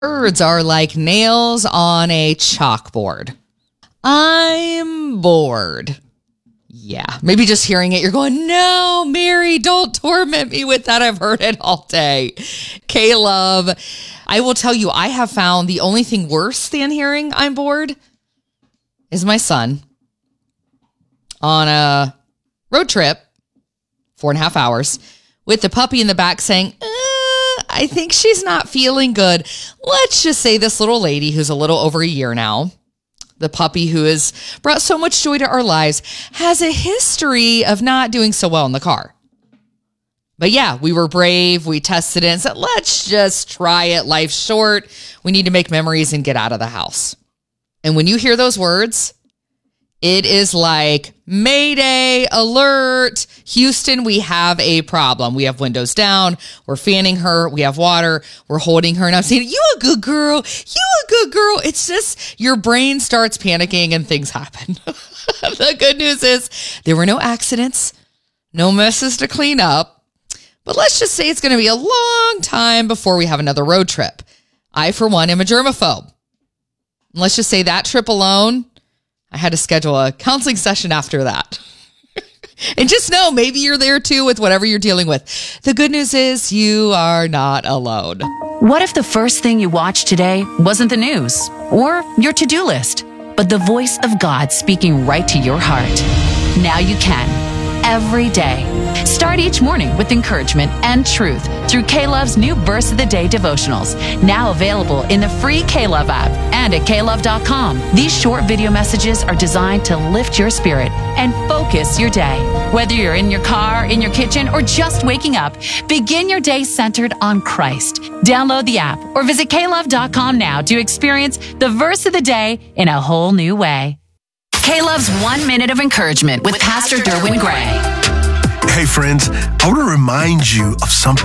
Words are like nails on a chalkboard. I'm bored. Yeah, maybe just hearing it, you're going, no, Mary, don't torment me with that. I've heard it all day. K-Love, I will tell you, I have found the only thing worse than hearing I'm bored is my son on a road trip, 4.5 hours, with the puppy in the back saying, I think she's not feeling good. Let's just say this little lady who's a little over a year now, the puppy who has brought so much joy to our lives, has a history of not doing so well in the car. But yeah, we were brave. We tested it and said, let's just try it. Life's short. We need to make memories and get out of the house. And when you hear those words, it is like, Mayday, alert, Houston, we have a problem. We have windows down. We're fanning her. We have water. We're holding her. And I'm saying, you a good girl. You a good girl. It's just your brain starts panicking and things happen. The good news is there were no accidents, no messes to clean up. But let's just say it's going to be a long time before we have another road trip. I, for one, am a germaphobe. Let's just say that trip alone, I had to schedule a counseling session after that. And just know, maybe you're there too with whatever you're dealing with. The good news is you are not alone. What if the first thing you watched today wasn't the news or your to-do list, but the voice of God speaking right to your heart? Now you can. Every day. Start each morning with encouragement and truth through K-Love's new Verse of the Day devotionals, now available in the free K-Love app and at klove.com. These short video messages are designed to lift your spirit and focus your day. Whether you're in your car, in your kitchen, or just waking up, begin your day centered on Christ. Download the app or visit klove.com now to experience the Verse of the Day in a whole new way. K-Love's 1 minute of encouragement with Pastor Derwin Gray. Hey friends, I want to remind you of something